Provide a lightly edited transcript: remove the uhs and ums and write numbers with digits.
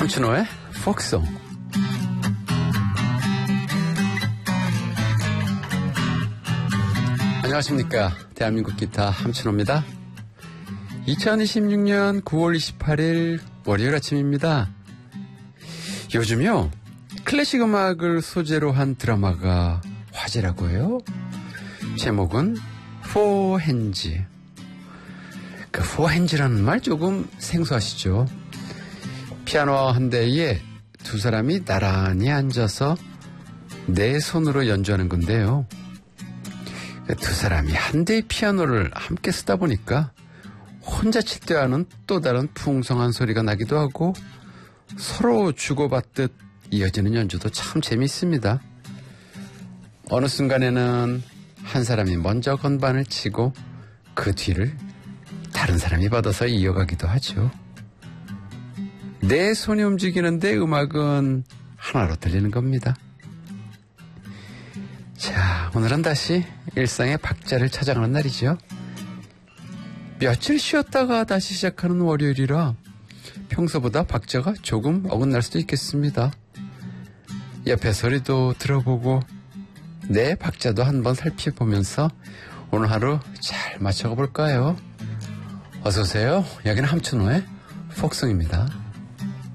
함춘호의 포크송. 안녕하십니까. 대한민국 기타 함춘호입니다. 2026년 9월 28일 월요일 아침입니다. 요즘요, 클래식 음악을 소재로 한 드라마가 화제라고 해요. 제목은 Four Hands. 그 Four Hands라는 말 조금 생소하시죠? 피아노 한 대에 두 사람이 나란히 앉아서 네 손으로 연주하는 건데요. 두 사람이 한 대의 피아노를 함께 쓰다 보니까 혼자 칠 때와는 또 다른 풍성한 소리가 나기도 하고 서로 주고받듯 이어지는 연주도 참 재미있습니다. 어느 순간에는 한 사람이 먼저 건반을 치고 그 뒤를 다른 사람이 받아서 이어가기도 하죠. 내 손이 움직이는데 음악은 하나로 들리는 겁니다. 자, 오늘은 다시 일상의 박자를 찾아가는 날이죠. 며칠 쉬었다가 다시 시작하는 월요일이라 평소보다 박자가 조금 어긋날 수도 있겠습니다. 옆에 소리도 들어보고 내 박자도 한번 살펴보면서 오늘 하루 잘 맞춰가 볼까요? 어서 오세요. 여기는 함춘호의 포크송입니다.